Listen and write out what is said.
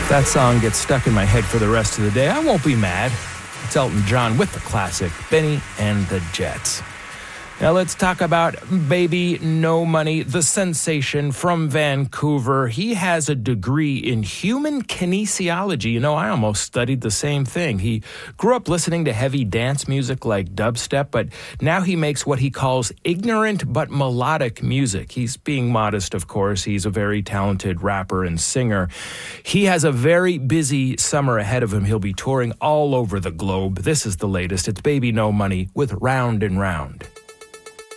If that song gets stuck in my head for the rest of the day, I won't be mad. It's Elton John with the classic Benny and the Jets. Now let's talk about Baby No Money, the sensation from Vancouver. He has a degree in human kinesiology. You know, I almost studied the same thing. He grew up listening to heavy dance music like dubstep, but now he makes what he calls ignorant but melodic music. He's being modest, of course. He's a very talented rapper and singer. He has a very busy summer ahead of him. He'll be touring all over the globe. This is the latest. It's Baby No Money with Round and Round.